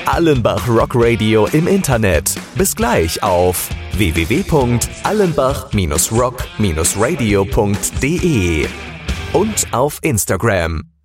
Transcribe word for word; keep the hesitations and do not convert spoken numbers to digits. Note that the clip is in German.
Allenbach Rock Radio im Internet. Bis gleich auf w w w punkt allenbach rock radio punkt de und auf Instagram.